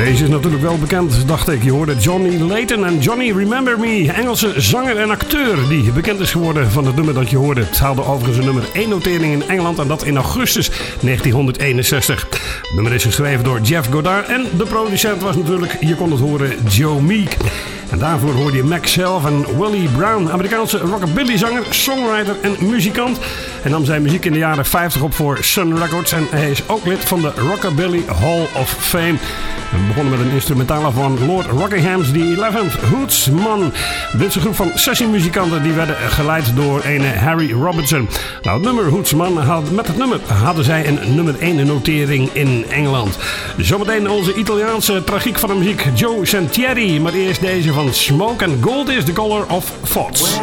Deze is natuurlijk wel bekend, dacht ik. Je hoorde Johnny Layton en Johnny Remember Me. Engelse zanger en acteur die bekend is geworden van het nummer dat je hoorde. Het haalde overigens een nummer 1 notering in Engeland en dat in augustus 1961. Het nummer is geschreven door Jeff Goddard en de producent was natuurlijk, je kon het horen, Joe Meek. En daarvoor hoorde je Mac zelf en Willie Brown, Amerikaanse rockabilly-zanger, songwriter en muzikant. Hij nam zijn muziek in de jaren 50 op voor Sun Records en hij is ook lid van de Rockabilly Hall of Fame. We begonnen met een instrumentale van Lord Rockingham's The 11th Hootsman. Dit is een groep van sessiemuzikanten die werden geleid door een Harry Robinson. Nou, het nummer Hootsman, met het nummer hadden zij een nummer 1 notering in Engeland. Zometeen onze Italiaanse tragiek van de muziek, Joe Sentieri. Maar eerst deze van Smoke and Gold is the Color of Thoughts.